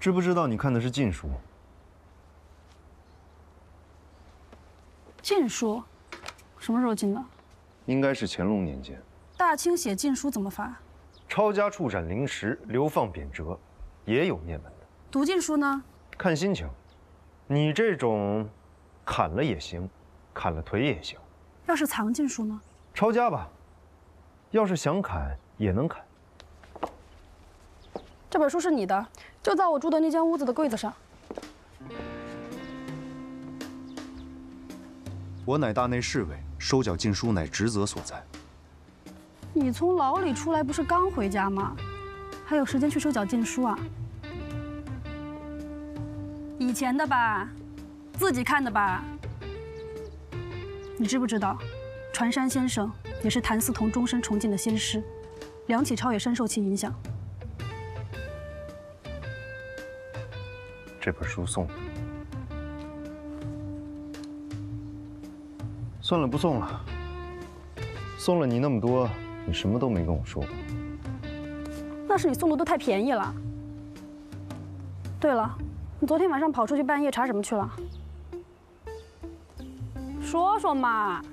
知不知道你看的是禁书？ 禁书，什么时候禁的？ 应该是乾隆年间。 大清写禁书怎么罚？ 抄家处斩凌迟，流放贬谪，也有念文的。 读禁书呢？ 看心情。你这种，砍了也行，砍了腿也行。 要是藏禁书呢？ 抄家吧。要是想砍也能砍。 这本书是你的，就在我住的那间屋子的柜子上。 我乃大内侍卫，收缴禁书乃职责所在。 你从牢里出来不是刚回家吗？还有时间去收缴禁书啊？以前的吧，自己看的吧。你知不知道，船山先生也是谭嗣同终身崇敬的先师，梁启超也深受其影响。 这本书送你。算了，不送了。送了你那么多，你什么都没跟我说过。 那是你送的都太便宜了。对了，你昨天晚上跑出去半夜查什么去了？说说嘛。